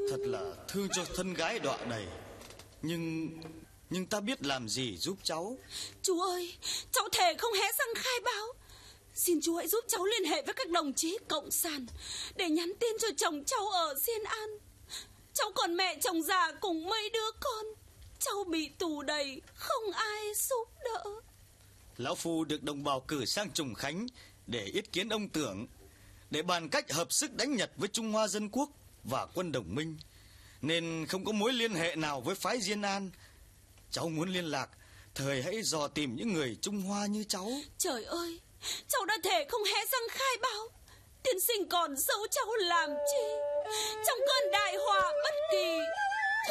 Thật là thương cho thân gái đọa đầy. Nhưng ta biết làm gì giúp cháu. Chú ơi, cháu thề không hé răng khai báo. Xin chú hãy giúp cháu liên hệ với các đồng chí cộng sản để nhắn tin cho chồng cháu ở Diên An. Cháu còn mẹ chồng già cùng mấy đứa con. Cháu bị tù đầy, không ai giúp đỡ. Lão Phu được đồng bào cử sang Trùng Khánh để yết kiến ông Tưởng, để bàn cách hợp sức đánh Nhật với Trung Hoa Dân Quốc và quân đồng minh, nên không có mối liên hệ nào với phái Diên An. Cháu muốn liên lạc, thời hãy dò tìm những người Trung Hoa như cháu. Trời ơi, cháu đã thề không hé răng khai báo. Tiên sinh còn giấu cháu làm chi trong cơn đại họa bất kỳ.